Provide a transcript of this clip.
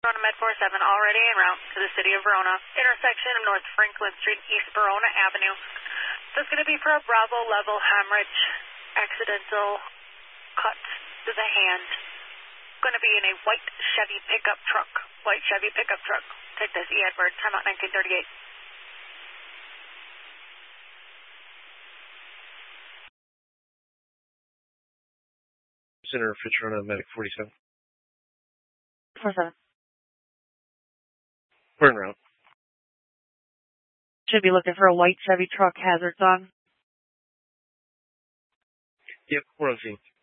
Verona Med 47, already en route to the city of Verona, intersection of North Franklin Street, East Verona Avenue. This is going to be for a Bravo level hemorrhage, accidental cut to the hand. Going to be in a white Chevy pickup truck. White Chevy pickup truck. Take this, E. Edward, time out 1938. Center Fitzgerald Medic 47. 47. Burn route. Should be looking for a white Chevy truck, hazards on. Yep, we're on scene.